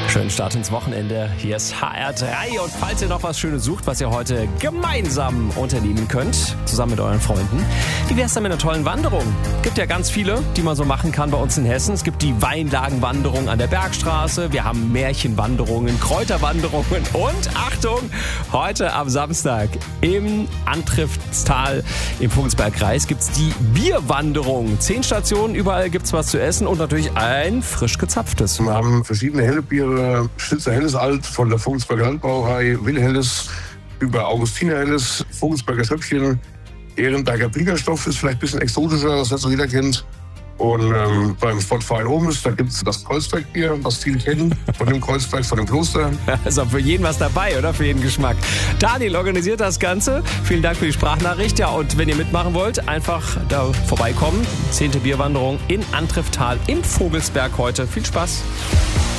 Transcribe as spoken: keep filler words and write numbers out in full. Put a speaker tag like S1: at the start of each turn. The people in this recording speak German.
S1: Schönen Start ins Wochenende. Hier ist H R drei. Und falls ihr noch was Schönes sucht, was ihr heute gemeinsam unternehmen könnt, zusammen mit euren Freunden, wie wär's dann mit einer tollen Wanderung? Gibt ja ganz viele, die man so machen kann bei uns in Hessen. Es gibt die Weinlagenwanderung an der Bergstraße. Wir haben Märchenwanderungen, Kräuterwanderungen und, Achtung, heute am Samstag im Antriffstal im Vogelsbergkreis gibt's die Bierwanderung. Zehn Stationen, überall gibt's was zu essen und natürlich ein frisch gezapftes.
S2: Wir haben verschiedene helle Biere. Schnitzer Helles Alt von der Vogelsberger Landbrauerei, Will Helles über Augustiner Helles, Vogelsberger Söpfchen, Ehrenberger Briegerstoff ist vielleicht ein bisschen exotischer, das nicht so jeder kennt. Und ähm, beim Sportverein Omes, da gibt es das Kreuzbergbier, was viele kennen, von dem Kreuzberg, von dem Kloster.
S1: Also für jeden was dabei, oder? Für jeden Geschmack. Daniel organisiert das Ganze. Vielen Dank für die Sprachnachricht. Ja, und wenn ihr mitmachen wollt, einfach da vorbeikommen. Zehnte Bierwanderung in Antrifftal im Vogelsberg heute. Viel Spaß.